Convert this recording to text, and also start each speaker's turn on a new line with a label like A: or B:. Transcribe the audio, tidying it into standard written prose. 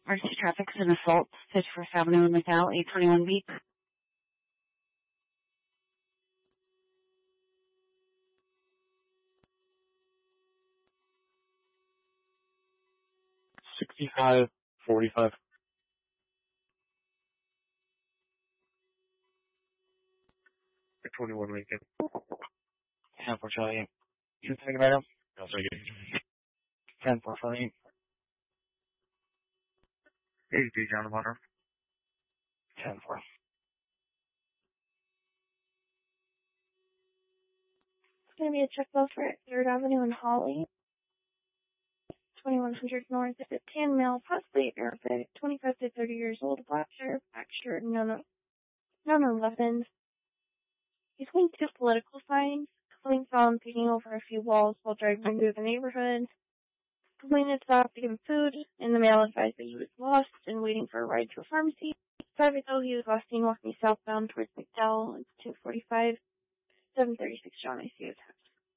A: Emergency traffic is an assault. 51st Avenue and McDowell, 821 beep.
B: $65.45. 21 Lincoln.
A: 10-4 Charlie. You take it right up?
B: I'll take it.
A: 10-4 Charlie.
B: 82 John Water.
A: 10-4.
C: It's going to be a check bill for 3rd Avenue and Holly. 2100 North. It's a tan male, possibly Arabic, 25 to 30 years old, black shirt, black shirt, none on weapons. He's wearing 2 political signs. Complaint found peeking over a few walls while driving through the neighborhood. Complainant stopped to give him food, and the male advised that he was lost and waiting for a ride to a pharmacy. Private though, he was last seen walking southbound towards McDowell. It's 2:45, 7:36 John. I see his house.